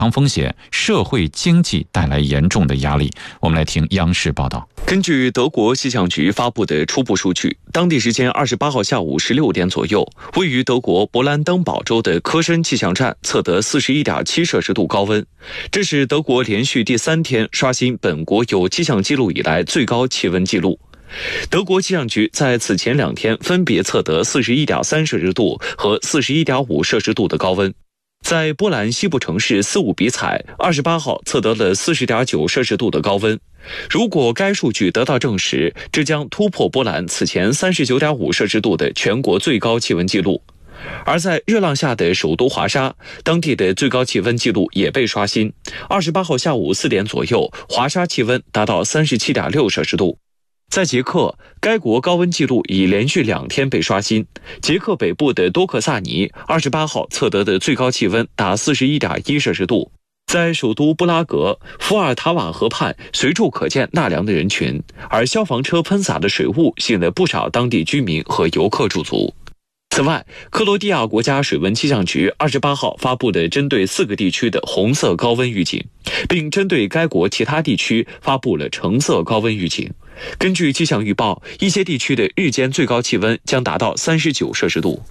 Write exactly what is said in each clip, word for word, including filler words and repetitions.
风险，社会经济带来严重的压力。我们来听央视报道。 根据德国气象局发布的初步数据，当地时间二十八号下午十六点左右，位于德国勃兰登堡州的科申气象站测得 四十一点七摄氏度高温，这是德国连续第三天刷新本国有气象记录以来最高气温纪录。德国气象局在此前两天分别测得 四十一点三摄氏度和 四十一点五摄氏度的高温。在波兰西部城市斯伍比采，二十八号测得了 四十点九摄氏度的高温。如果该数据得到证实，这将突破波兰此前 三十九点五摄氏度的全国最高气温纪录。而在热浪下的首都华沙，当地的最高气温纪录也被刷新。二十八号下午四点左右，华沙气温达到 三十七点六摄氏度。在捷克，该国高温纪录已连续两天被刷新。捷克北部的多克萨尼二十八号测得的最高气温达 四十一点一摄氏度。在首都布拉格，伏尔塔瓦河畔随处可见纳凉的人群，而消防车喷洒的水雾吸引了不少当地居民和游客驻足。此外，克罗地亚国家水文气象局二十八号发布的针对四个地区的红色高温预警，并针对该国其他地区发布了橙色高温预警。根据气象预报，一些地区的日间最高气温将达到三十九摄氏度。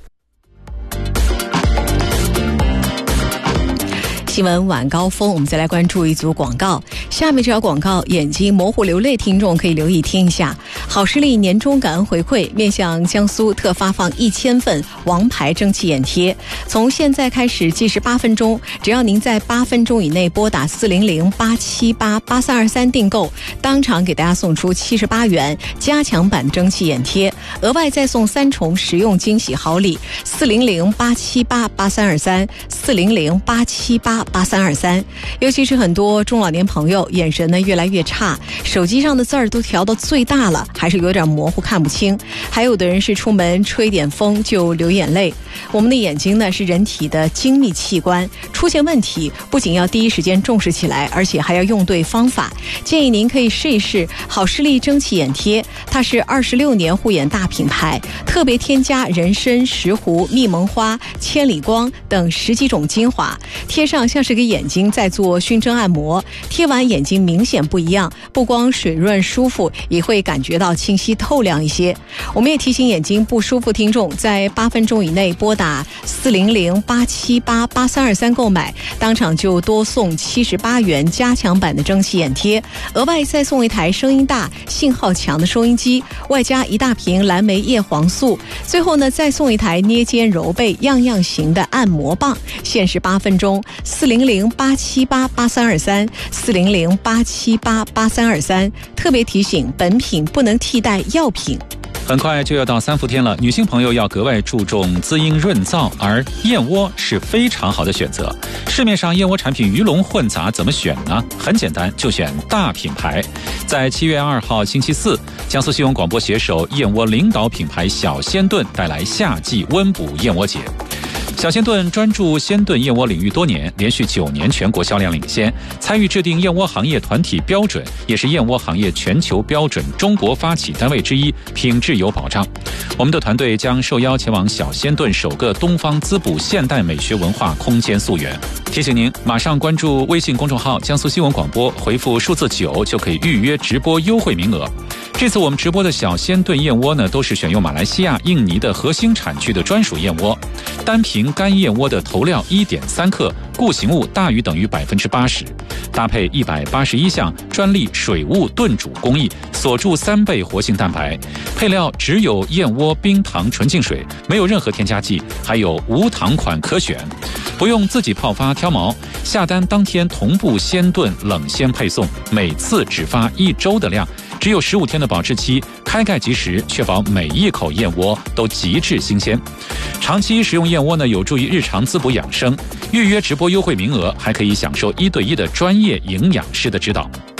新闻晚高峰，我们再来关注一组广告。下面这条广告，眼睛模糊流泪听众可以留意听一下。好视力年终感恩回馈，面向江苏特发放一千份王牌蒸汽眼贴，从现在开始计时八分钟，只要您在八分钟以内拨打四零零八七八八三二三订购，当场给大家送出七十八元加强版蒸汽眼贴，额外再送三重实用惊喜好礼。四零零八七八八三二三，四零零八七八八三二三。尤其是很多中老年朋友眼神呢越来越差，手机上的字儿都调到最大了，还是有点模糊看不清。还有的人是出门吹点风就流眼泪。我们的眼睛呢是人体的精密器官，出现问题不仅要第一时间重视起来，而且还要用对方法。建议您可以试一试好视力蒸汽眼贴，它是二十六年护眼大品牌，特别添加人参、石斛、蜜蒙花、千里光等十几种精华，贴上像是给眼睛在做熏蒸按摩，贴完眼睛明显不一样，不光水润舒服，也会感觉到清晰透亮一些。我们也提醒眼睛不舒服听众，在八分钟以内拨打四零零八七八八三二三购买，当场就多送七十八元加强版的蒸汽眼贴，额外再送一台声音大、信号强的收音机，外加一大瓶蓝莓叶黄素，最后呢再送一台捏肩揉背样样行的按摩棒，限时八分钟。四零零八七八八三二三，四零零八七八八三二三。特别提醒，本品不能替代药品。 很快就要到三伏天了，女性朋友要格外注重滋阴润燥，而燕窝是非常好的选择。市面上燕窝产品鱼龙混杂，怎么选呢？很简单，就选大品牌。在七月二号星期四，江苏新闻广播携手燕窝领导品牌小仙炖带来夏季温补燕窝节。小仙炖专注鲜炖燕窝领域多年，连续九年全国销量领先，参与制定燕窝行业团体标准，也是燕窝行业全球标准中国发起单位之一，品质有保障。我们的团队将受邀前往小仙炖首个东方滋补现代美学文化空间溯源。提醒您，马上关注微信公众号江苏新闻广播，回复数字九就可以预约直播优惠名额。这次我们直播的小鲜炖燕窝呢，都是选用马来西亚、印尼的核心产区的专属燕窝，单瓶干燕窝的投料 一点三克，固形物大于等于 百分之八十， 搭配一百八十一项专利水雾炖煮工艺，锁住三倍活性蛋白，配料只有燕窝、冰糖、纯净水，没有任何添加剂，还有无糖款可选，不用自己泡发挑毛，下单当天同步鲜炖冷鲜配送，每次只发一周的量，只有十五天的保质期，开盖即食，确保每一口燕窝都极致新鲜。长期食用燕窝呢，有助于日常滋补养生。预约直播优惠名额，还可以享受一对一的专业营养师的指导。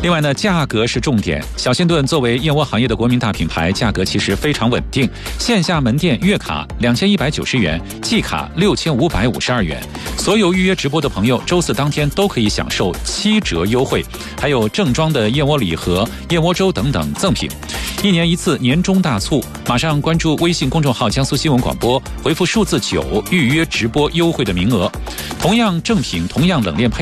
另外呢，价格是重点。小鲜炖作为燕窝行业的国民大品牌，价格其实非常稳定。线下门店月卡两千一百九十元，季卡六千五百五十二元。所有预约直播的朋友，周四当天都可以享受七折优惠，还有正装的燕窝礼盒、燕窝粥等等赠品。一年一次年终大促，马上关注微信公众号江苏新闻广播，回复数字九预约直播优惠的名额。同样正品，同样冷链配